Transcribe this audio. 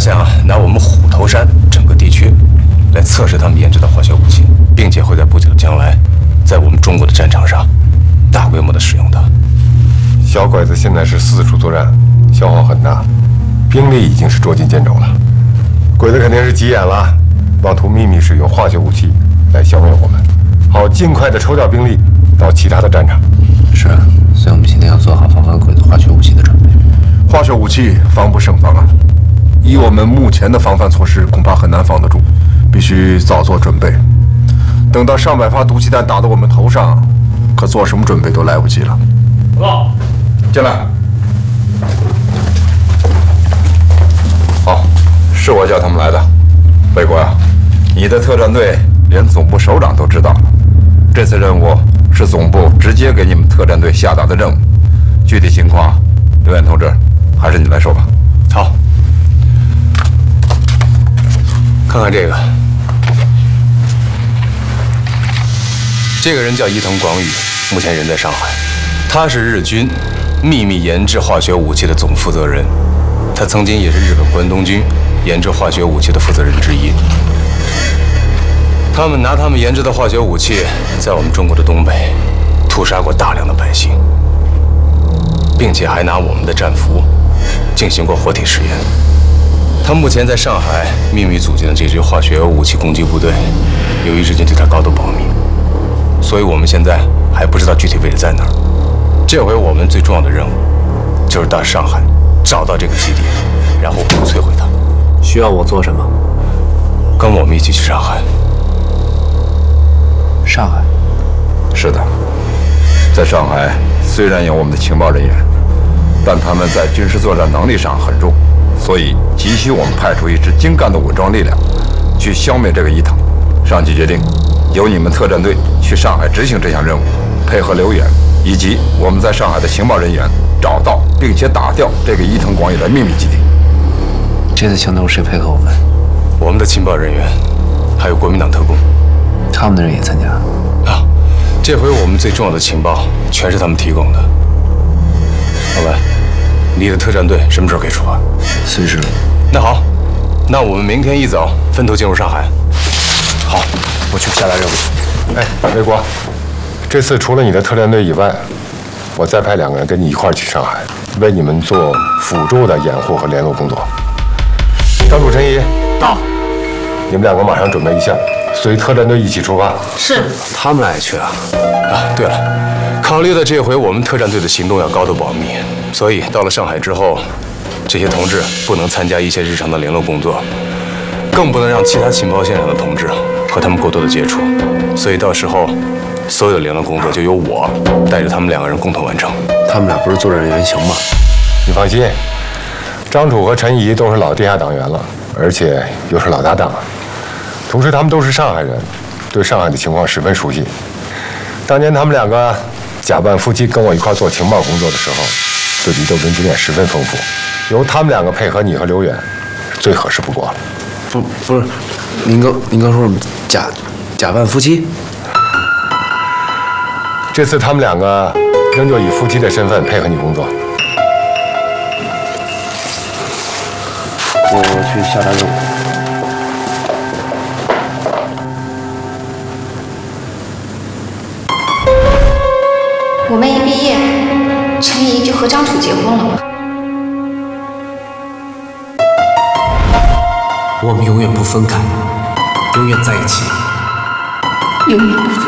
想拿我们虎头山整个地区来测试他们研制的化学武器，并且会在不久的将来，在我们中国的战场上大规模的使用它。 小鬼子现在是四处作战，消耗很大，兵力已经是捉襟见肘了。鬼子肯定是急眼了，妄图秘密使用化学武器来消灭我们，好尽快的抽调兵力到其他的战场。 是啊，所以我们现在要做好防范鬼子化学武器的准备。 化学武器防不胜防啊！以我们目前的防范措施，恐怕很难防得住，必须早做准备。等到上百发毒气弹打到我们头上，可做什么准备都来不及了。 报告， 进来。好，是我叫他们来的。卫国啊，你的特战队连总部首长都知道了。这次任务是总部直接给你们特战队下达的任务，具体情况，刘远同志，还是你来说吧。 好，看看这个，这个人叫伊藤广宇，目前人在上海，他是日军秘密研制化学武器的总负责人，他曾经也是日本关东军研制化学武器的负责人之一。他们拿他们研制的化学武器，在我们中国的东北屠杀过大量的百姓，并且还拿我们的战俘进行过活体实验。他目前在上海秘密组建的这支化学武器攻击部队，由于日军对他高度保密，所以我们现在还不知道具体位置在哪儿。这回我们最重要的任务，就是到上海找到这个基地，然后我们摧毁它。 需要我做什么？ 跟我们一起去上海。 上海。 是的，在上海虽然有我们的情报人员，但他们在军事作战能力上很弱，所以急需我们派出一支精干的武装力量，去消灭这个伊藤。上级决定，由你们特战队去上海执行这项任务，配合刘远以及我们在上海的情报人员，找到并且打掉这个伊藤广宇的秘密基地。 这次行动谁配合我们？ 我们的情报人员，还有国民党特工。 他们的人也参加。 啊，这回我们最重要的情报全是他们提供的。老板，你的特战队什么时候可以出发？ 随时。 那好，那我们明天一早分头进入上海。 好，我去下达任务。 哎，魏国，这次除了你的特战队以外，我再派2个人跟你一块儿去上海，为你们做辅助的掩护和联络工作。张楚、陈怡到。 你们2个马上准备一下，随特战队一起出发。 是。 他们俩也去啊？ 啊，对了，考虑到这回我们特战队的行动要高度保密，所以到了上海之后，这些同志不能参加一些日常的联络工作，更不能让其他情报线上的同志和他们过多的接触。所以到时候，所有的联络工作就由我带着他们2个人共同完成。 他们俩不是作战员行吗？ 你放心，张楚和陈怡都是老地下党员了，而且又是老搭档，同时他们都是上海人，对上海的情况十分熟悉。当年他们2个假扮夫妻跟我一块做情报工作的时候，对敌斗争经验十分丰富，由他们2个配合你和刘远，最合适不过了。 不是，您刚说假扮夫妻？ 这次他们2个仍旧以夫妻的身份配合你工作。 我去下达任务。 我们一毕业，陈怡就和张楚结婚了。 我们永远不分开，永远在一起。 永远不分